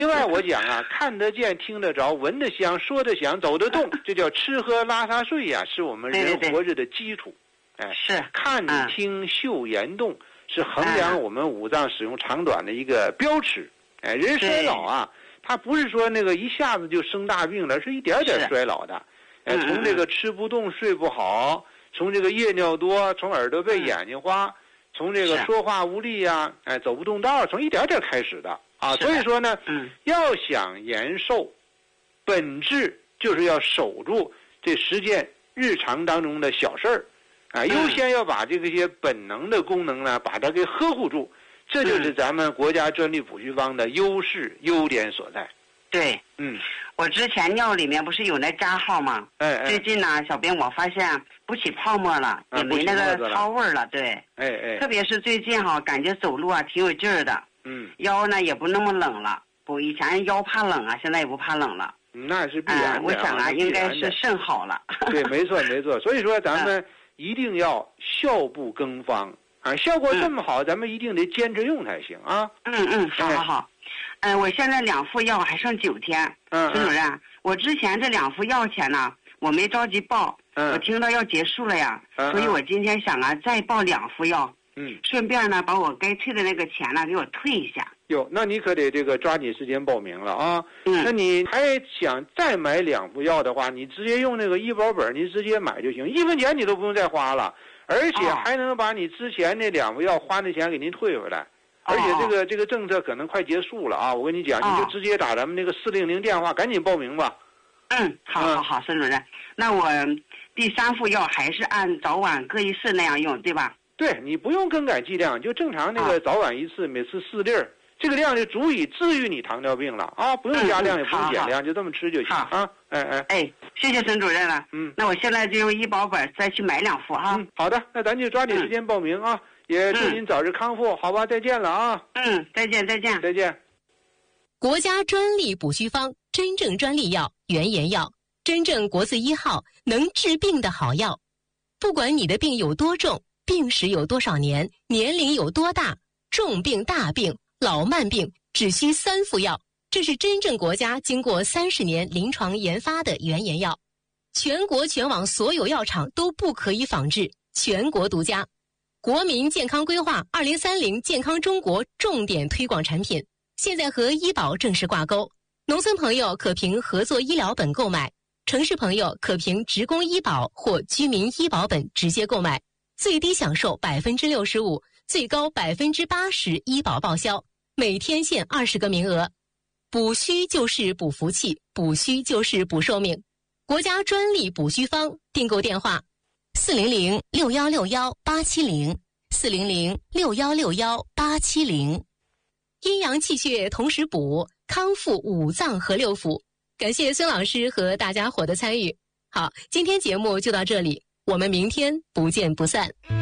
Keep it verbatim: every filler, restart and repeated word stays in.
另外我讲啊，看得见、听得着、闻得香、说得响、走得动，这叫吃喝拉撒睡呀、啊，是我们人活着的基础。 对对对哎，是看、听、嗅、言、动，是衡量我们五脏使用长短的一个标尺。哎，人衰老啊，他不是说那个一下子就生大病了，是一点点衰老的。哎，从这个吃不动、睡不好，从这个夜尿多，从耳朵背、眼睛花，从这个说话无力呀、啊，哎，走不动道，从一点点开始的。啊，所以说呢，嗯，要想延寿，本质就是要守住这十件日常当中的小事儿，啊，优先要把这个些本能的功能呢，把它给呵护住，这就是咱们国家专利补虚方的优势优点所在。 对，嗯，我之前尿里面不是有那渣号吗？哎哎，最近呢，小编我发现不起泡沫了，也没那个骚味儿了，对， 哎哎， 特别是最近哈，感觉走路啊挺有劲儿的。 嗯， 腰呢也不那么冷了，不，以前腰怕冷啊，现在也不怕冷了。 那是必然的、啊呃。我想啊，应该是肾好了。 对，没错没错。所以说咱们一定要效不更方啊，效果这么好，嗯、咱们一定得坚持用才行啊。 嗯嗯，好好好。嗯、呃，我现在两副药还剩九天。嗯，孙主任，我之前这两副药钱呢，我没着急报，嗯、我听到要结束了呀，嗯、所以我今天想啊，再报两副药。嗯，顺便呢，把我该退的那个钱呢，给我退一下。 哟，那你可得这个抓紧时间报名了啊！嗯，那你还想再买两副药的话，你直接用那个医保本，你直接买就行，一分钱你都不用再花了，而且还能把你之前那两副药花的钱给您退回来。哦、而且这个这个政策可能快结束了啊！我跟你讲，哦、你就直接打咱们那个四零零电话，赶紧报名吧。 嗯，好好好，孙主任，那我第三副药还是按早晚各一次那样用，对吧？ 对，你不用更改剂量，就正常那个早晚一次，每次四粒儿，这个量就足以治愈你糖尿病了啊！不用加量，也不用减量，就这么吃就行啊！哎哎哎，谢谢孙主任了。嗯，那我现在就用医保本再去买两副哈。 嗯，好的，那咱就抓紧时间报名啊！也祝您早日康复，好吧？再见了啊！ 嗯，再见再见再见。 国家专利补虚方，真正专利药，原研药，真正国字一号，能治病的好药。不管你的病有多重，病史有多少年，年龄有多大，重病大病老慢病只需三副药，这是真正国家经过三十年临床研发的原研药，全国全网所有药厂都不可以仿制，全国独家。国民健康规划二零三零健康中国重点推广产品，现在和医保正式挂钩，农村朋友可凭合作医疗本购买，城市朋友可凭职工医保或居民医保本直接购买，最低享受百分之六十五，最高百分之八十医保报销，每天限二十个名额。补虚就是补福气，补虚就是补寿命。国家专利补虚方，订购电话四零零六幺六幺八七零四零零六幺六幺八七零。阴阳气血同时补，康复五脏和六腑。感谢孙老师和大家伙的参与。好，今天节目就到这里，我们明天不见不散。